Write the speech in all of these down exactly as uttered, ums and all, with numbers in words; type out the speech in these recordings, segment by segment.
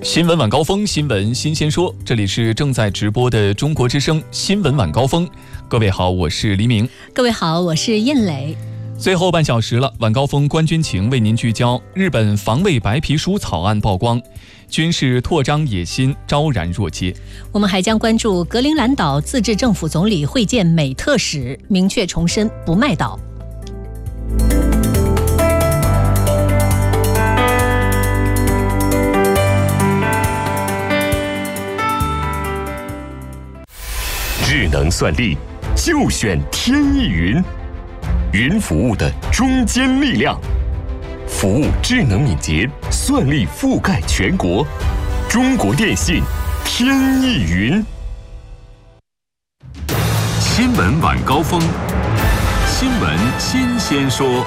新闻晚高峰，新闻新鲜说，这里是正在直播的中国之声新闻晚高峰。各位好，我是黎明。 各位好，我是燕磊。 最后半小时了，晚高峰关军情为您聚焦日本防卫白皮书草案曝光，军事扩张野心昭然若揭。 我们还将关注格陵兰岛自治政府总理会见美特使，明确重申不卖岛。 智能算力就选天翼云，云服务的中坚力量，服务智能敏捷，算力覆盖全国。中国电信天翼云。新闻晚高峰，新闻新鲜说。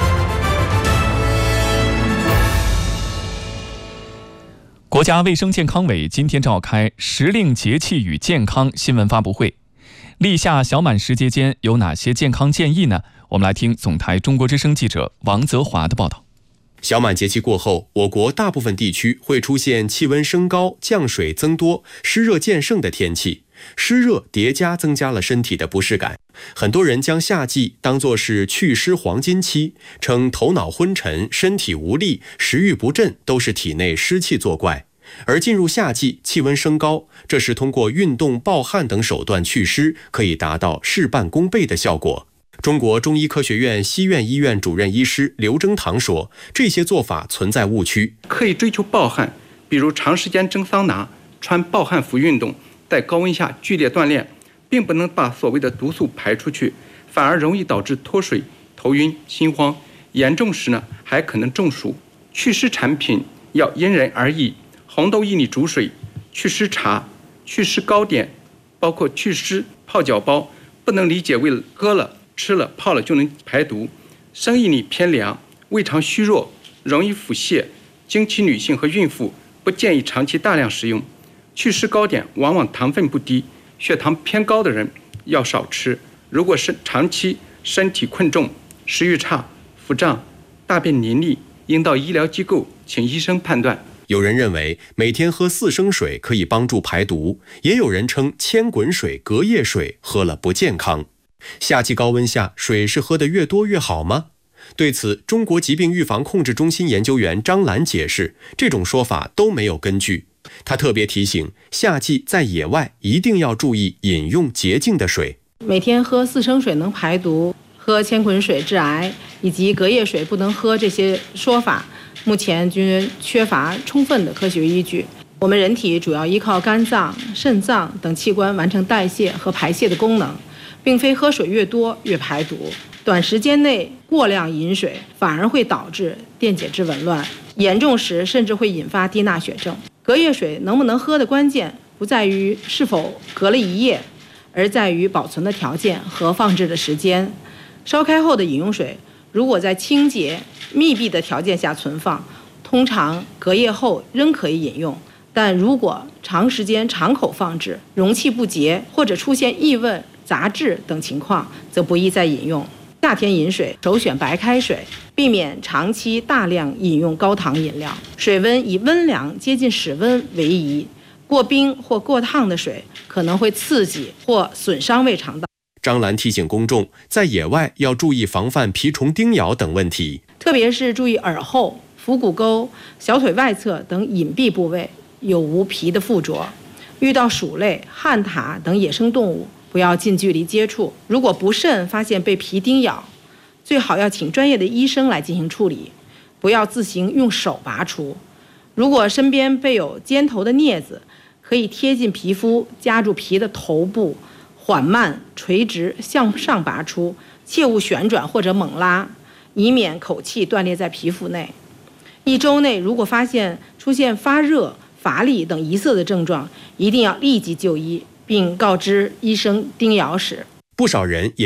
国家卫生健康委今天召开时令节气与健康新闻发布会。立夏小满时节间有哪些健康建议呢？我们来听总台中国之声记者王泽华的报道。 小满节气过后，我国大部分地区会出现气温升高、降水增多、湿热渐盛的天气，湿热叠加增加了身体的不适感。很多人将夏季当作是祛湿黄金期，称头脑昏沉、身体无力、食欲不振都是体内湿气作怪。而进入夏季，气温升高，这时通过运动、暴汗等手段祛湿，可以达到事半功倍的效果。中国中医科学院西苑医院主任医师刘征堂说，这些做法存在误区。 可以追求暴汗，比如长时间蒸桑拿、穿暴汗服运动，在高温下剧烈锻炼，并不能把所谓的毒素排出去，反而容易导致脱水、头晕、心慌，严重时呢还可能中暑。祛湿产品要因人而异。红豆薏米煮水、祛湿茶、祛湿糕点，包括祛湿泡脚包，不能理解为喝了、吃了、泡了就能排毒。生薏米偏凉，胃肠虚弱，容易腹泻，经期女性和孕妇不建议长期大量食用。祛湿糕点往往糖分不低，血糖偏高的人要少吃。如果是长期身体困重、食欲差、腹胀、大便淋漓，应到医疗机构请医生判断。 有人认为每天喝四升水可以帮助排毒，也有人称千滚水、隔夜水喝了不健康。夏季高温下，水是喝得越多越好吗？对此，中国疾病预防控制中心研究员张兰解释，这种说法都没有根据。他特别提醒，夏季在野外一定要注意饮用洁净的水。 每天喝四升水能排毒，喝千滚水致癌，以及隔夜水不能喝，这些说法目前均缺乏充分的科学依据。我们人体主要依靠肝脏、肾脏等器官完成代谢和排泄的功能，并非喝水越多越排毒。短时间内过量饮水反而会导致电解质紊乱，严重时甚至会引发低钠血症。隔夜水能不能喝的关键不在于是否隔了一夜，而在于保存的条件和放置的时间。烧开后的饮用水如果在清洁密闭的条件下存放，通常隔夜后仍可以饮用，但如果长时间长口放置，容器不洁或者出现异味、杂质等情况，则不宜再饮用。夏天饮水首选白开水，避免长期大量饮用高糖饮料，水温以温凉接近室温为宜。过冰或过烫的水可能会刺激或损伤胃肠道。 张兰提醒公众，在野外要注意防范蜱虫叮咬等问题， 特别是注意耳后、腹股沟、小腿外侧等隐蔽部位有无蜱的附着。遇到鼠类、旱獭等野生动物，不要近距离接触。如果不慎发现被蜱叮咬，最好要请专业的医生来进行处理，不要自行用手拔除。如果身边备有尖头的镊子，可以贴近皮肤，夹住蜱的头部，缓慢垂直向上拔出，切勿旋转或者猛拉，以免口气断裂在皮肤内。一周内如果发现出现发热、乏力等疑似的症状，一定要立即就医，并告知医生叮咬史。 不少人也